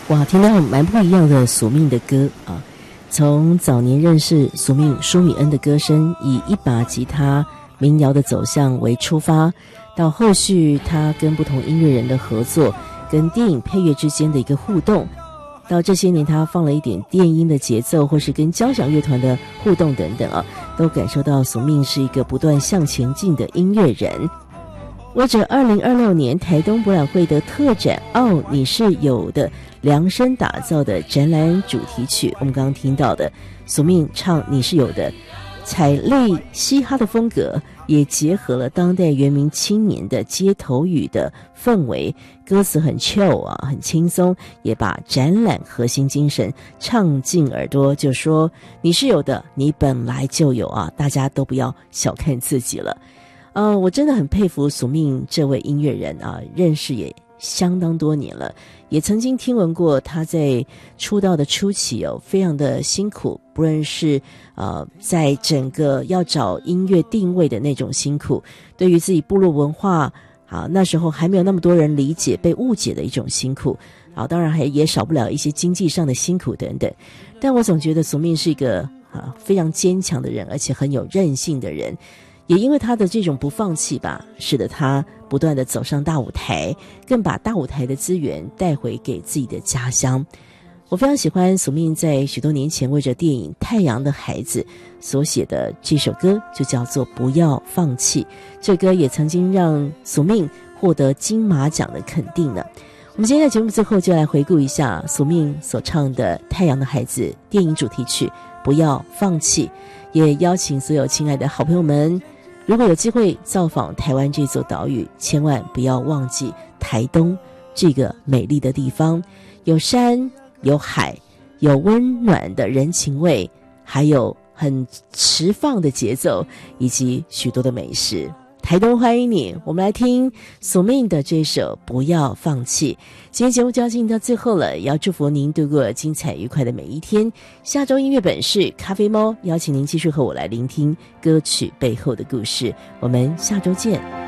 哇，听到蛮不一样的索命的歌啊！从早年认识索命舒米恩的歌声，以一把吉他民谣的走向为出发，到后续他跟不同音乐人的合作，跟电影配乐之间的一个互动，到这些年他放了一点电音的节奏，或是跟交响乐团的互动等等啊，都感受到索命是一个不断向前进的音乐人。为着2026年台东博览会的特展哦，你是有的量身打造的展览主题曲，我们刚刚听到的索命唱你是有的，采类嘻哈的风格，也结合了当代原民青年的街头语的氛围，歌词很 chill 啊，很轻松，也把展览核心精神唱进耳朵，就说你是有的，你本来就有啊，大家都不要小看自己了。我真的很佩服索命这位音乐人啊，认识也相当多年了，也曾经听闻过他在出道的初期非常的辛苦，不论是在整个要找音乐定位的那种辛苦，对于自己部落文化那时候还没有那么多人理解，被误解的一种辛苦当然也少不了一些经济上的辛苦等等。但我总觉得索命是一个非常坚强的人，而且很有韧性的人。也因为他的这种不放弃吧，使得他不断的走上大舞台，更把大舞台的资源带回给自己的家乡。我非常喜欢索命在许多年前为着电影《太阳的孩子》所写的这首歌，就叫做《不要放弃》。这歌也曾经让索命获得金马奖的肯定呢。我们今天在节目最后就来回顾一下索命所唱的《太阳的孩子》电影主题曲《不要放弃》，也邀请所有亲爱的好朋友们，如果有机会造访台湾这座岛屿，千万不要忘记台东这个美丽的地方，有山有海，有温暖的人情味，还有很释放的节奏，以及许多的美食。台东欢迎你，我们来听索命的这首《不要放弃》。今天节目就要进行到最后了，也要祝福您度过精彩愉快的每一天。下周音乐本事咖啡猫邀请您继续和我来聆听歌曲背后的故事，我们下周见。